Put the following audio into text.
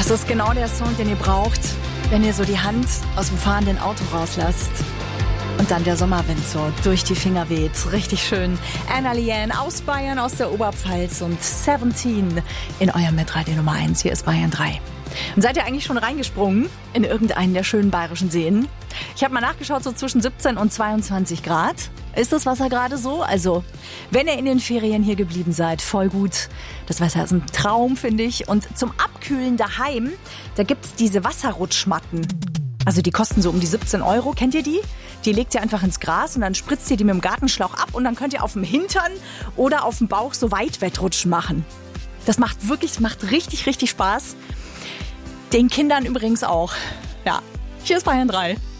Das ist genau der Song, den ihr braucht, wenn ihr so die Hand aus dem fahrenden Auto rauslasst. Und dann der Sommerwind so durch die Finger weht. Richtig schön. Anna Liane aus Bayern, aus der Oberpfalz und 17 in eurem Mitradio Nummer 1. Hier ist Bayern 3. Und seid ihr eigentlich schon reingesprungen in irgendeinen der schönen bayerischen Seen? Ich habe mal nachgeschaut, so zwischen 17 und 22 Grad. Ist das Wasser gerade so? Also, wenn ihr in den Ferien hier geblieben seid, voll gut. Das Wasser ist ein Traum, finde ich. Und zum Abkühlen daheim, da gibt's diese Wasserrutschmatten. Also die kosten so um die 17 €. Kennt ihr die? Die legt ihr einfach ins Gras und dann spritzt ihr die mit dem Gartenschlauch ab und dann könnt ihr auf dem Hintern oder auf dem Bauch so Weitwettrutschen machen. Das macht richtig, richtig Spaß. Den Kindern übrigens auch. Ja, hier ist Bayern 3.